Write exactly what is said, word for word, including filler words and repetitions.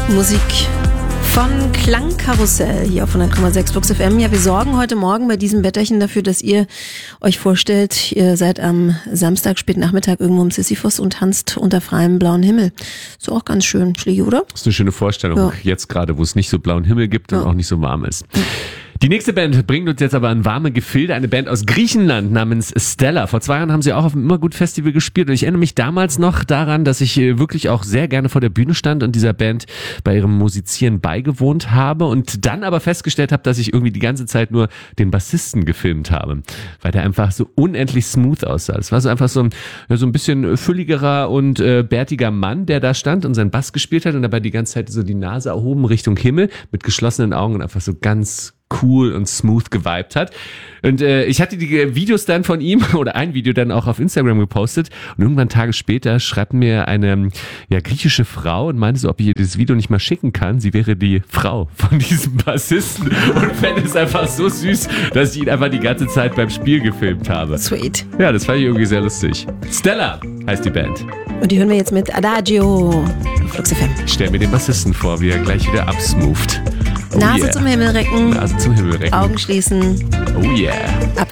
Musik von Klangkarussell hier auf hundert Komma sechs Flux F M. Ja, wir sorgen heute Morgen bei diesem Wetterchen dafür, dass ihr euch vorstellt, ihr seid am Samstag späten Nachmittag irgendwo im Sisyphos und tanzt unter freiem blauen Himmel. Ist auch ganz schön, Schlägi, oder? Das ist eine schöne Vorstellung, ja. Jetzt gerade, wo es nicht so blauen Himmel gibt und ja. auch nicht so warm ist. Ja. Die nächste Band bringt uns jetzt aber an warme Gefilde, eine Band aus Griechenland namens Stella. Vor zwei Jahren haben sie auch auf dem Immergut-Festival gespielt und ich erinnere mich damals noch daran, dass ich wirklich auch sehr gerne vor der Bühne stand und dieser Band bei ihrem Musizieren beigewohnt habe und dann aber festgestellt habe, dass ich irgendwie die ganze Zeit nur den Bassisten gefilmt habe, weil der einfach so unendlich smooth aussah. Das war so einfach so ein, ja, so ein bisschen fülligerer und äh, bärtiger Mann, der da stand und seinen Bass gespielt hat und dabei die ganze Zeit so die Nase erhoben Richtung Himmel mit geschlossenen Augen und einfach so ganz cool und smooth gewiped hat. Und äh, ich hatte die Videos dann von ihm oder ein Video dann auch auf Instagram gepostet und irgendwann Tage später schreibt mir eine ja, griechische Frau und meinte so, ob ich ihr dieses Video nicht mal schicken kann. Sie wäre die Frau von diesem Bassisten und fände es einfach so süß, dass ich ihn einfach die ganze Zeit beim Spiel gefilmt habe. Sweet. Ja, das fand ich irgendwie sehr lustig. Stella heißt die Band. Und die hören wir jetzt mit Adagio auf Flux F M. Stell mir den Bassisten vor, wie er gleich wieder absmootht. Oh Nase yeah. zum Himmel recken. Nase zum Himmel recken. Augen schließen. Oh yeah. Ab